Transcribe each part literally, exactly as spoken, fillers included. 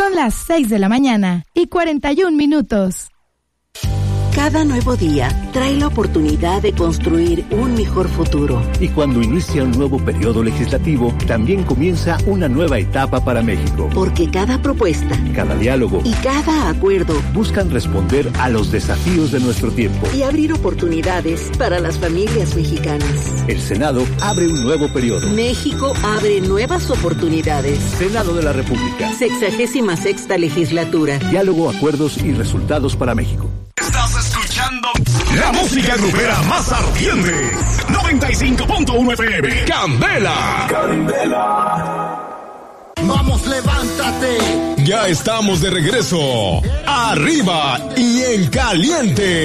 Son las seis de la mañana y cuarenta y un minutos. Cada nuevo día trae la oportunidad de construir un mejor futuro. Y cuando inicia un nuevo periodo legislativo, también comienza una nueva etapa para México. Porque cada propuesta, cada diálogo y cada acuerdo buscan responder a los desafíos de nuestro tiempo y abrir oportunidades para las familias mexicanas. El Senado abre un nuevo periodo. México abre nuevas oportunidades. Senado de la República. Sexagésima sexta legislatura. Diálogo, acuerdos y resultados para México. Estás escuchando la música grupera más ardiente. noventa y cinco punto uno F M. Candela. Candela. Vamos, levántate. Ya estamos de regreso. Arriba y en caliente.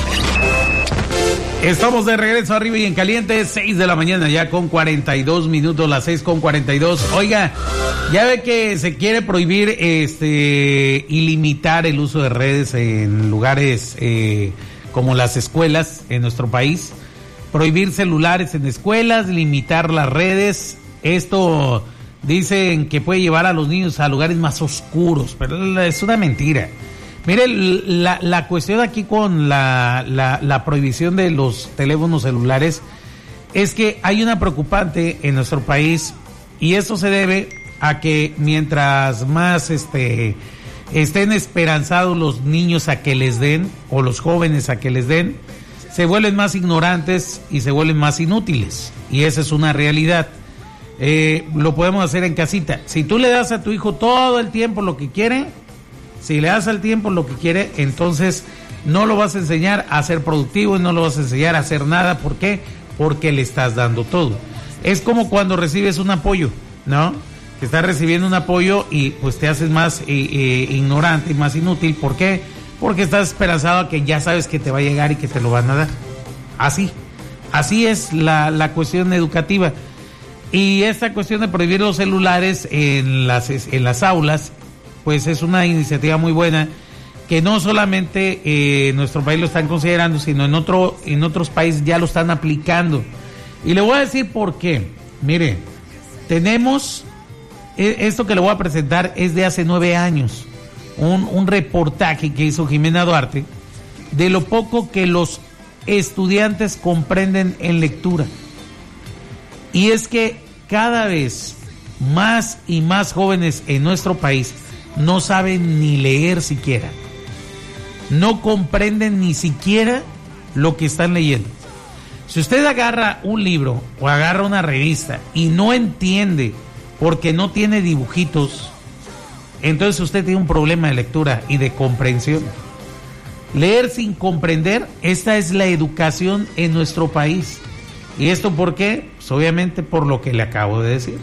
Estamos de regreso arriba y en caliente, seis de la mañana ya con cuarenta y dos minutos, las seis con cuarenta y dos. Oiga, ya ve que se quiere prohibir este y limitar el uso de redes en lugares eh, como las escuelas en nuestro país. Prohibir celulares en escuelas, limitar las redes. Esto dicen que puede llevar a los niños a lugares más oscuros, pero es una mentira. Mire, la, la cuestión aquí con la, la, la prohibición de los teléfonos celulares es que hay una preocupante en nuestro país y eso se debe a que mientras más este estén esperanzados los niños a que les den, o los jóvenes a que les den, se vuelven más ignorantes y se vuelven más inútiles. Y esa es una realidad. Eh, lo podemos hacer en casita. Si tú le das a tu hijo todo el tiempo lo que quiere, si le das al tiempo lo que quiere, entonces no lo vas a enseñar a ser productivo y no lo vas a enseñar a hacer nada. ¿Por qué? Porque le estás dando todo. Es como cuando recibes un apoyo, ¿no? Que estás recibiendo un apoyo y pues te haces más eh, eh, ignorante y más inútil. ¿Por qué? Porque estás esperanzado a que ya sabes que te va a llegar y que te lo van a dar. Así, así es la, la cuestión educativa. Y esta cuestión de prohibir los celulares en las, en las aulas, pues es una iniciativa muy buena que no solamente eh, en nuestro país lo están considerando, sino en otro en otros países ya lo están aplicando. Y le voy a decir por qué. Mire, tenemos, esto que le voy a presentar es de hace nueve años, un, un reportaje que hizo Jimena Duarte de lo poco que los estudiantes comprenden en lectura. Y es que cada vez más y más jóvenes en nuestro país no saben ni leer siquiera. No comprenden ni siquiera lo que están leyendo. Si usted agarra un libro o agarra una revista y no entiende porque no tiene dibujitos, entonces usted tiene un problema de lectura y de comprensión. Leer sin comprender, esta es la educación en nuestro país. ¿Y esto por qué? Pues obviamente por lo que le acabo de decir.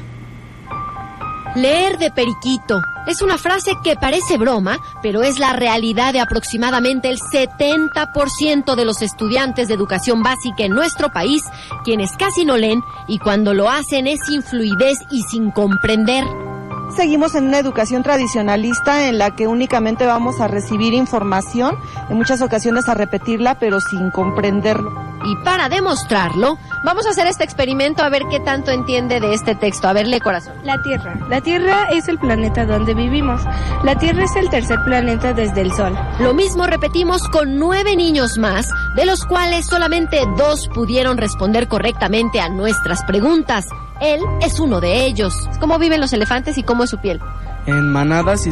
Leer de periquito es una frase que parece broma, pero es la realidad de aproximadamente el setenta por ciento de los estudiantes de educación básica en nuestro país, quienes casi no leen y cuando lo hacen es sin fluidez y sin comprender. Seguimos en una educación tradicionalista en la que únicamente vamos a recibir información, en muchas ocasiones a repetirla, pero sin comprenderlo. Y para demostrarlo, vamos a hacer este experimento a ver qué tanto entiende de este texto. A ver, lee, corazón. La Tierra. La Tierra es el planeta donde vivimos. La Tierra es el tercer planeta desde el Sol. Lo mismo repetimos con nueve niños más, de los cuales solamente dos pudieron responder correctamente a nuestras preguntas. Él es uno de ellos. ¿Cómo viven los elefantes y cómo es su piel? En manadas y